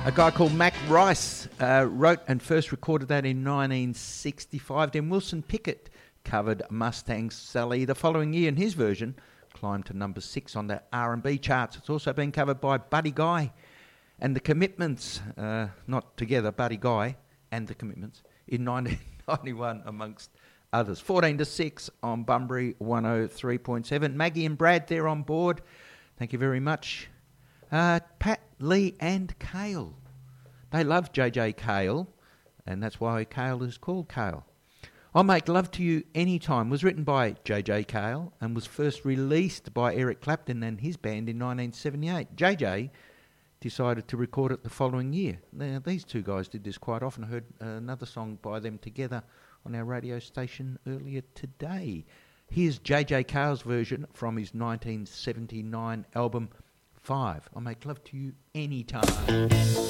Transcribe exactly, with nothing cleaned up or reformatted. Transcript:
A guy called Mac Rice uh, wrote and first recorded that in nineteen sixty-five. Then Wilson Pickett covered Mustang Sally the following year, and his version climbed to number six on the R and B charts. It's also been covered by Buddy Guy and the Commitments, uh, not together, Buddy Guy and the Commitments, in nineteen ninety-one, amongst others. fourteen to six on Bunbury one oh three point seven. Maggie and Brad, they're on board. Thank you very much. Uh, Pat, Lee and Cale. They love J J Cale, and that's why Cale is called Cale. I'll Make Love to You Anytime was written by J J Cale and was first released by Eric Clapton and his band in nineteen seventy-eight. J J decided to record it the following year. Now, these two guys did this quite often. I heard another song by them together on our radio station earlier today. Here's J J Cale's version from his nineteen seventy-nine album Five. I'll Make Love to You Anytime.